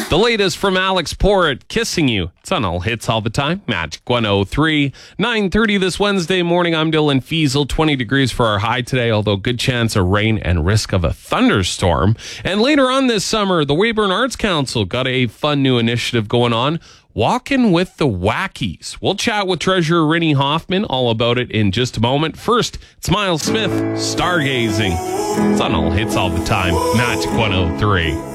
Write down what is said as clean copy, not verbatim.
The latest from Alex Porritt, Kissing You. It's on All Hits All the Time. Magic 103. 9:30 this Wednesday morning. I'm Dylan Fiesel. 20 degrees for our high today, although good chance of rain and risk of a thunderstorm. And later on this summer, the Weyburn Arts Council got a fun new initiative going on. Walking with the Wackies. We'll chat with Treasurer Rinnie Hoffman all about it in just a moment. First, it's Miles Smith, Stargazing. It's on All Hits All the Time. Magic 103.